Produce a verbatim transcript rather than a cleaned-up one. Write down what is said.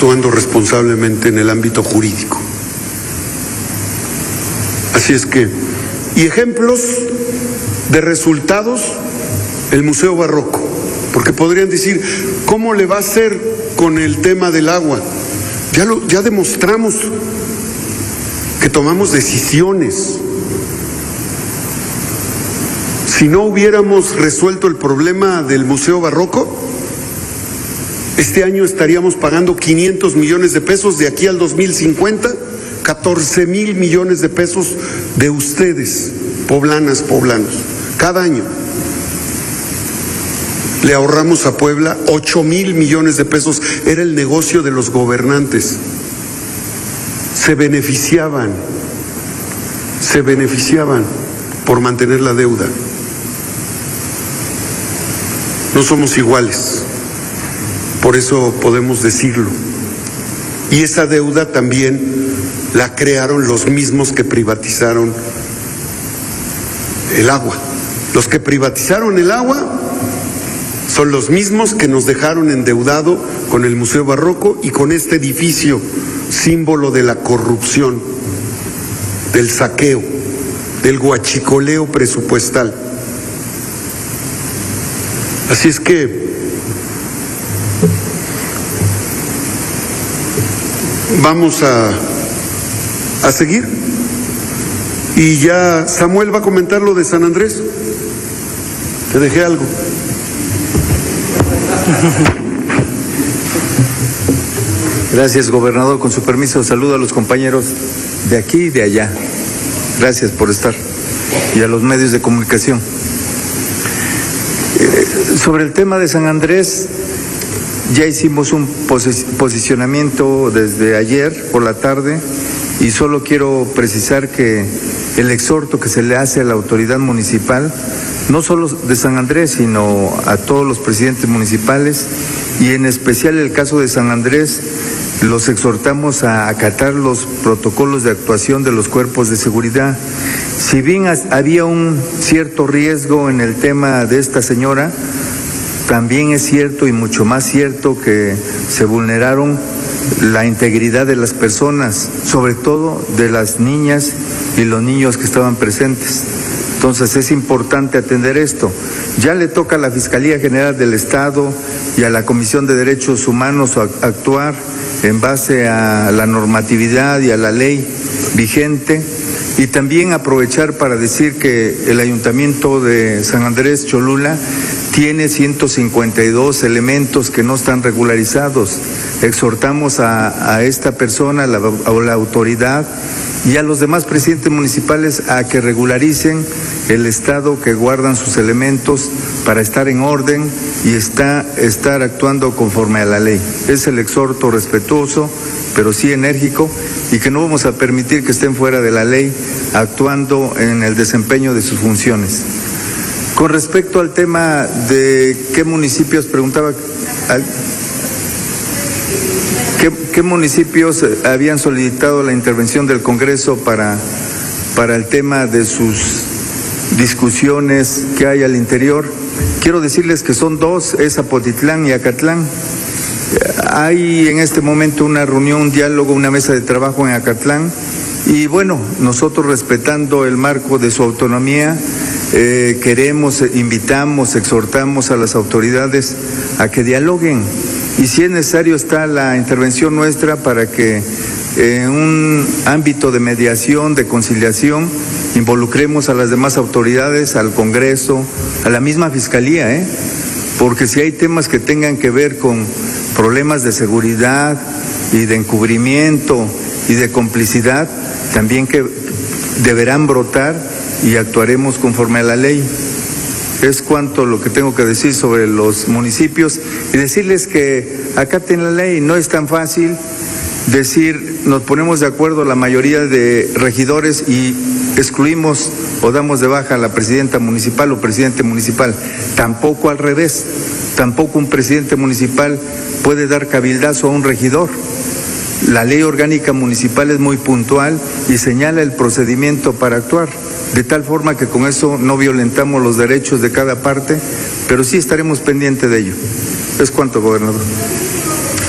actuando responsablemente en el ámbito jurídico. Así es que, y ejemplos de resultados, el Museo Barroco, porque podrían decir, ¿cómo le va a hacer con el tema del agua? Ya, lo, ya demostramos que tomamos decisiones. Si no hubiéramos resuelto el problema del Museo Barroco, este año estaríamos pagando quinientos millones de pesos, de aquí al dos mil cincuenta, catorce mil millones de pesos de ustedes, poblanas, poblanos, cada año. Le ahorramos a Puebla ocho mil millones de pesos, era el negocio de los gobernantes. Se beneficiaban, se beneficiaban por mantener la deuda. No somos iguales, por eso podemos decirlo. Y esa deuda también la crearon los mismos que privatizaron el agua. Los que privatizaron el agua son los mismos que nos dejaron endeudado con el Museo Barroco y con este edificio, símbolo de la corrupción, del saqueo, del guachicoleo presupuestal. Así es que vamos a, a seguir. Y ya Samuel va a comentar lo de San Andrés. Te dejé algo. Gracias, gobernador. Con su permiso, saludo a los compañeros de aquí y de allá. Gracias por estar. Y a los medios de comunicación. Eh, sobre el tema de San Andrés, ya hicimos un posi- posicionamiento desde ayer por la tarde y solo quiero precisar que el exhorto que se le hace a la autoridad municipal, no solo de San Andrés, sino a todos los presidentes municipales, y en especial el caso de San Andrés, los exhortamos a acatar los protocolos de actuación de los cuerpos de seguridad. Si bien había un cierto riesgo en el tema de esta señora, también es cierto y mucho más cierto que se vulneraron la integridad de las personas, sobre todo de las niñas y los niños que estaban presentes. Entonces es importante atender esto. Ya le toca a la Fiscalía General del Estado y a la Comisión de Derechos Humanos actuar en base a la normatividad y a la ley vigente, y también aprovechar para decir que el Ayuntamiento de San Andrés Cholula tiene ciento cincuenta y dos elementos que no están regularizados. Exhortamos a, a esta persona, a la, a la autoridad y a los demás presidentes municipales a que regularicen el estado que guardan sus elementos para estar en orden y está, estar actuando conforme a la ley. Es el exhorto respetuoso, pero sí enérgico, y que no vamos a permitir que estén fuera de la ley actuando en el desempeño de sus funciones. Con respecto al tema de qué municipios, preguntaba, ¿qué, qué municipios habían solicitado la intervención del Congreso para, para el tema de sus discusiones que hay al interior? Quiero decirles que son dos, es Zapotitlán y Acatlán. Hay en este momento una reunión, un diálogo, una mesa de trabajo en Acatlán, y bueno, nosotros respetando el marco de su autonomía, eh, queremos, invitamos, exhortamos a las autoridades a que dialoguen, y si es necesario está la intervención nuestra para que en un ámbito de mediación, de conciliación, involucremos a las demás autoridades, al Congreso, a la misma Fiscalía, ¿eh? Porque si hay temas que tengan que ver con problemas de seguridad y de encubrimiento y de complicidad, también que deberán brotar y actuaremos conforme a la ley. Es cuanto lo que tengo que decir sobre los municipios, y decirles que acaten la ley. No es tan fácil decir nos ponemos de acuerdo la mayoría de regidores y excluimos o damos de baja a la presidenta municipal o presidente municipal. Tampoco al revés, tampoco un presidente municipal puede dar cabildazo a un regidor. La ley orgánica municipal es muy puntual y señala el procedimiento para actuar, de tal forma que con eso no violentamos los derechos de cada parte, pero sí estaremos pendientes de ello. Es cuanto, gobernador.